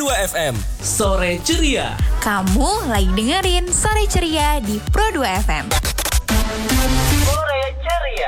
FM. Sore Ceria. Kamu lagi dengerin Sore Ceria di Pro 2 FM. Sore Ceria.